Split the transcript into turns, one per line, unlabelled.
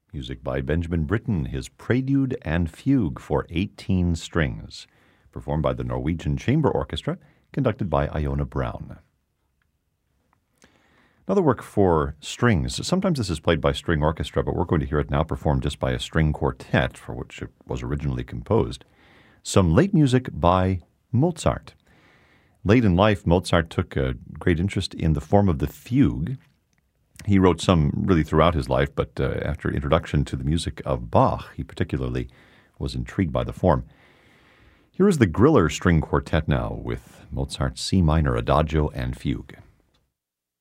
Music by Benjamin Britten, his Prelude and Fugue for 18 strings, performed by the Norwegian Chamber Orchestra, conducted by Iona Brown. Another work for strings. Sometimes this is played by string orchestra, but we're going to hear it now performed just by a string quartet, for which it was originally composed. Some late music by Mozart. Late in life, Mozart took a great interest in the form of the fugue. He wrote some really throughout his life, but after introduction to the music of Bach, he particularly was intrigued by the form. Here is the Griller String Quartet now with Mozart's C minor Adagio and Fugue.